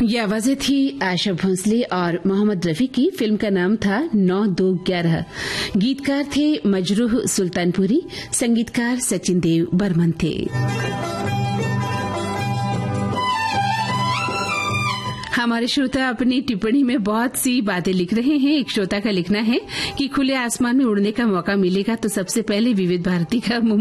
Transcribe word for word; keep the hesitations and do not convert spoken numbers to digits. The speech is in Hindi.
ये आवाजें थी आशा भोंसले और मोहम्मद रफी की। फिल्म का नाम था नौ दो ग्यारह। गीतकार थे मजरूह सुल्तानपुरी, संगीतकार सचिन देव बर्मन थे। हमारे श्रोता अपनी टिप्पणी में बहुत सी बातें लिख रहे हैं। एक श्रोता का लिखना है कि खुले आसमान में उड़ने का मौका मिलेगा तो सबसे पहले विविध भारती का